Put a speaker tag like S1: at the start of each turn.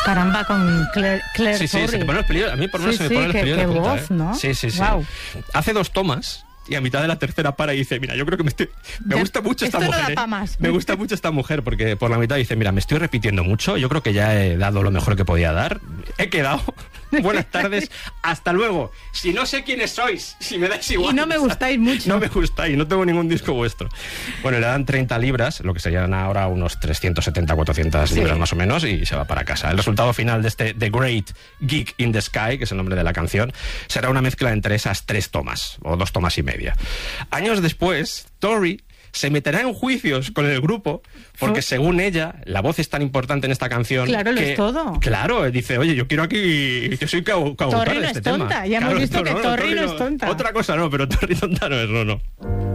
S1: Caramba, con Claire
S2: Sí,
S1: Torrey.
S2: se te ponen los pelillos. A mí por lo menos se me ponen los pelillos de
S1: qué
S2: punta,
S1: voz, ¿no?
S2: Sí.
S1: Wow.
S2: Hace 2 tomas y a mitad de la tercera para y dice, mira, yo creo que me gusta mucho esta
S1: esto
S2: mujer.
S1: no da pa' más.
S2: Me gusta mucho esta mujer, porque por la mitad dice, mira, me estoy repitiendo mucho, yo creo que ya he dado lo mejor que podía dar, he quedado, buenas tardes, hasta luego. Si no sé quiénes sois, si me dais igual.
S1: Y no me gustáis mucho.
S2: No me gustáis, no tengo ningún disco vuestro. Bueno, le dan 30 libras, lo que serían ahora unos 370, 400 libras más o menos, y se va para casa. El resultado final de este The Great Geek in the Sky, que es el nombre de la canción, será una mezcla entre esas 3 tomas, o 2 tomas y media. Años después, Tori se meterá en juicios con el grupo porque, según ella, la voz es tan importante en esta canción.
S1: Claro, lo
S2: que,
S1: es todo.
S2: Claro, dice, oye, yo quiero aquí, yo soy coautor
S1: Torri
S2: de
S1: no
S2: este
S1: es tonta,
S2: tema.
S1: ya hemos
S2: Claro,
S1: visto que Torri no es tonta.
S2: Otra cosa no, pero Torri tonta no es, no.